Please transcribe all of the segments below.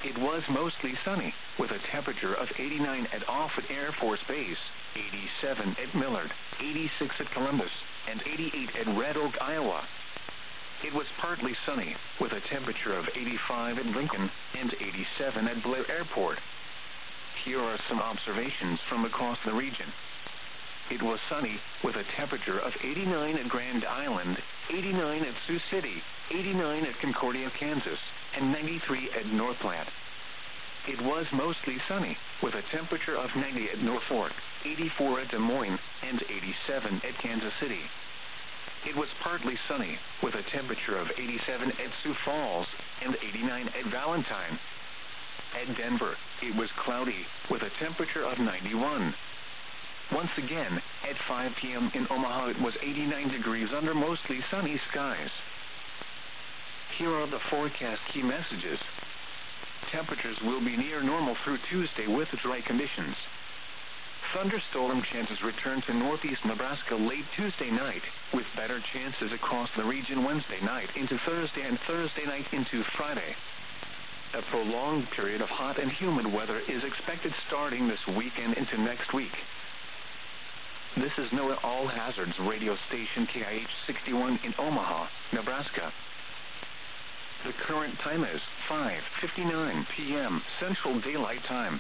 It was mostly sunny, with a temperature of 89 at Offutt Air Force Base, 87 at Millard, 86 at Columbus, and 88 at Red Oak, Iowa. It was partly sunny, with a temperature of 85 at Lincoln and 87 at Blair Airport. Here are some observations from across the region. It was sunny, with a temperature of 89 at Grand Island, 89 at Sioux City, 89 at Concordia, Kansas, and 93 at North Platte. It was mostly sunny, with a temperature of 90 at Norfolk, 84 at Des Moines, and 87 at Kansas City. It was partly sunny, with a temperature of 87 at Sioux Falls and 89 at Valentine. At Denver, it was cloudy, with a temperature of 91. Once again, at 5 p.m. in Omaha, it was 89 degrees under mostly sunny skies. Here are the forecast key messages. Temperatures will be near normal through Tuesday with dry conditions. Thunderstorm chances return to northeast Nebraska late Tuesday night, with better chances across the region Wednesday night into Thursday and Thursday night into Friday. A prolonged period of hot and humid weather is expected starting this weekend into next week. This is NOAA All Hazards radio station KIH 61 in Omaha, Nebraska. The current time is 5:59 p.m. Central Daylight Time.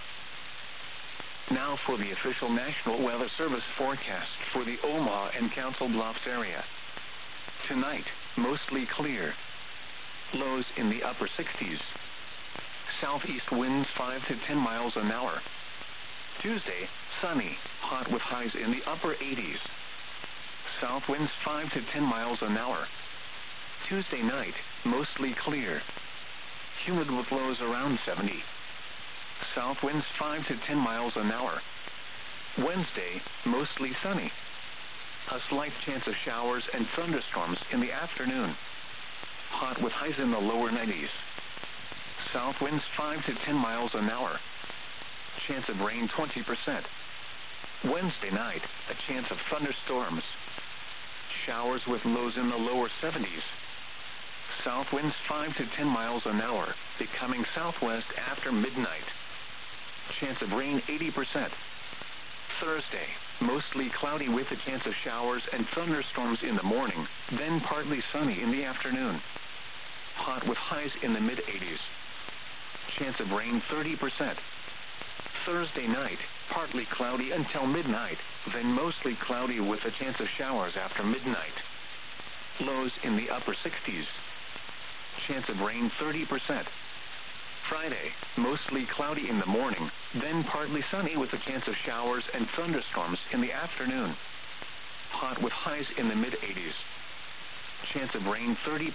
Now for the official National Weather Service forecast for the Omaha and Council Bluffs area. Tonight, mostly clear. Lows in the upper 60s. Southeast winds 5 to 10 miles an hour. Tuesday, sunny, hot with highs in the upper 80s. South winds 5 to 10 miles an hour. Tuesday night, mostly clear. Humid with lows around 70. South winds 5 to 10 miles an hour. Wednesday, mostly sunny. A slight chance of showers and thunderstorms in the afternoon. Hot with highs in the lower 90s. South winds 5 to 10 miles an hour. Chance of rain 20%. Wednesday night, a chance of thunderstorms. Showers with lows in the lower 70s. South winds 5 to 10 miles an hour, becoming southwest after midnight. Chance of rain 80%. Thursday, mostly cloudy with a chance of showers and thunderstorms in the morning, then partly sunny in the afternoon. Hot with highs in the mid-80s. Chance of rain 30%. Thursday night, partly cloudy until midnight, then mostly cloudy with a chance of showers after midnight. Lows in the upper 60s. Chance of rain 30%. Friday, mostly cloudy in the morning, then partly sunny with a chance of showers and thunderstorms in the afternoon. Hot with highs in the mid-80s. Chance of rain 30%.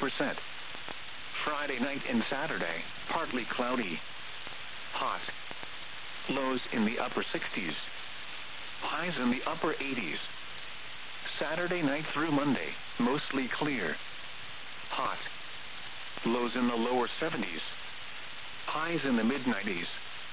Friday night and Saturday, partly cloudy. Hot. Lows in the upper 60s. Highs in the upper 80s. Saturday night through Monday, mostly clear. Hot. Lows in the lower 70s. Highs in the mid-90s.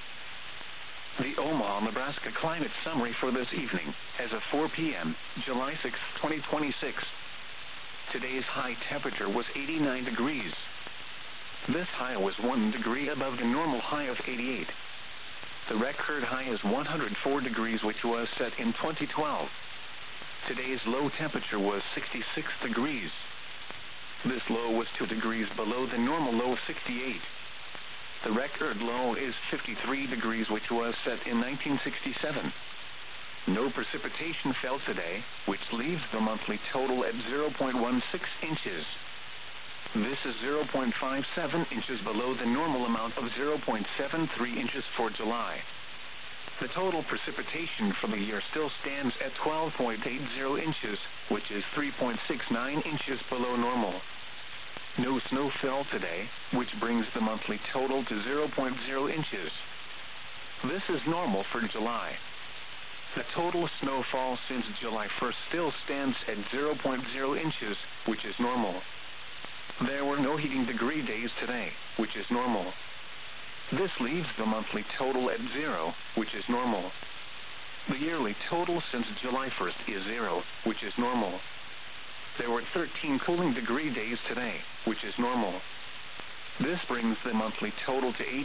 The Omaha, Nebraska climate summary for this evening, as of 4 p.m., July 6, 2026. Today's high temperature was 89 degrees. This high was 1 degree above the normal high of 88. The record high is 104 degrees, which was set in 2012. Today's low temperature was 66 degrees. This low was 2 degrees below the normal low of 68. The record low is 53 degrees, which was set in 1967. No precipitation fell today, which leaves the monthly total at 0.16 inches. This is 0.57 inches below the normal amount of 0.73 inches for July. The total precipitation for the year still stands at 12.80 inches, which is 3.69 inches below normal. No snow fell today, which brings the monthly total to 0.0 inches. This is normal for July. The total snowfall since July 1st still stands at 0.0 inches, which is normal. There were no heating degree days today, which is normal. This leaves the monthly total at 0, which is normal. The yearly total since July 1st is 0, which is normal. There were 13 cooling degree days today, which is normal. This brings the monthly total to